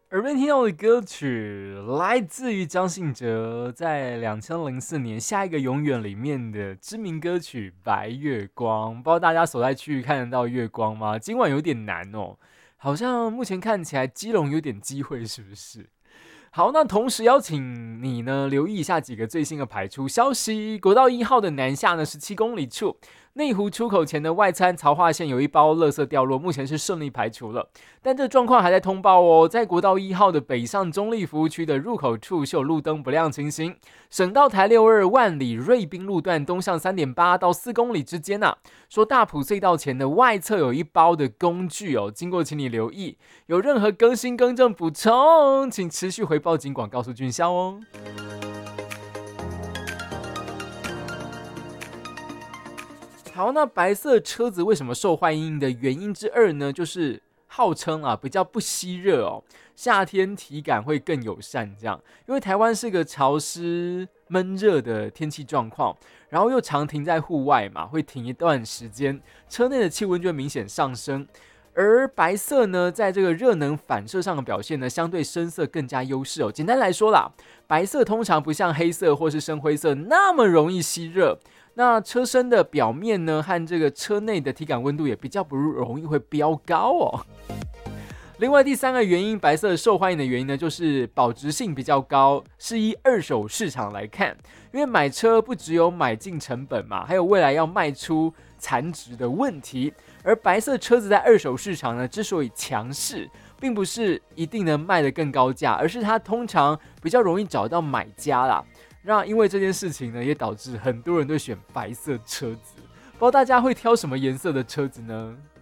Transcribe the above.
耳边听到的歌曲来自于张信哲在2004年《下一个永远》里面的知名歌曲《白月光》。不知道大家所在区域看得到月光吗？今晚有点难哦，好像目前看起来基隆有点机会，是不是？好，那同时邀请你呢，留意一下几个最新的排出消息。国道1号的南下呢17公里处，内湖出口前的外滩槽化线有一包垃圾掉落，目前是顺利排除了，但这状况还在通报哦。在国道1号的北上中立服务区的入口处是有路灯不亮情形。省道台62万里瑞滨路段东向3.8到4公里之间啊，说大埔隧道前的外侧有一包的工具哦，经过请你留意，有任何更新更正补充，请持续回报警广告诉俊孝哦。好，那白色车子为什么受欢迎的原因之二呢，就是号称啊比较不吸热哦，夏天体感会更友善这样。因为台湾是个潮湿闷热的天气状况，然后又常停在户外嘛，会停一段时间，车内的气温就会明显上升。而白色呢，在这个热能反射上的表现呢，相对深色更加优势哦。简单来说啦，白色通常不像黑色或是深灰色那么容易吸热。那车身的表面呢，和这个车内的体感温度也比较不容易会飙高哦。另外第三个原因，白色受欢迎的原因呢，就是保值性比较高，是以二手市场来看，因为买车不只有买进成本嘛，还有未来要卖出残值的问题。而白色车子在二手市场呢，之所以强势，并不是一定能卖得更高价，而是它通常比较容易找到买家啦。那因为这件事情呢，也导致很多人都选白色车子。不知道大家会挑什么颜色的车子呢？